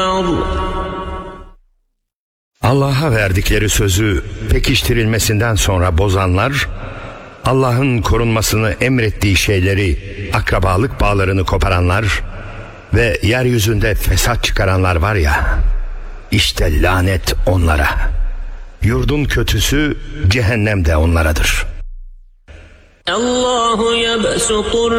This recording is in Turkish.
Allah'a verdikleri sözü pekiştirilmesinden sonra bozanlar, Allah'ın korunmasını emrettiği şeyleri, akrabalık bağlarını koparanlar ve yeryüzünde fesat çıkaranlar var ya, işte lanet onlara. Yurdun kötüsü cehennem de onlaradır. Allahu yebsutur